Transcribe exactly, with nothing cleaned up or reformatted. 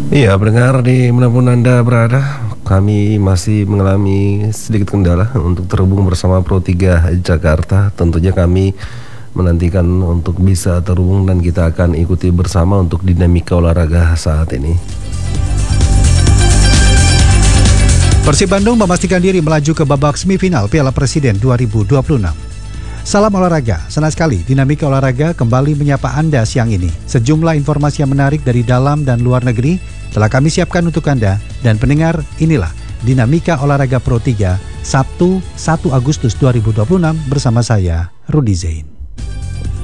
Iya, pendengar di manapun Anda berada, kami masih mengalami sedikit kendala untuk terhubung bersama Pro tiga Jakarta. Tentunya kami menantikan untuk bisa terhubung dan kita akan ikuti bersama untuk dinamika olahraga saat ini. Persib Bandung memastikan diri melaju ke babak semifinal Piala Presiden dua ribu dua puluh enam. Salam olahraga, senang sekali dinamika olahraga kembali menyapa Anda siang ini. Sejumlah informasi yang menarik dari dalam dan luar negeri telah kami siapkan untuk Anda. Dan pendengar, inilah dinamika olahraga Pro tiga Sabtu satu Agustus dua ribu dua puluh enam bersama saya, Rudi Zain.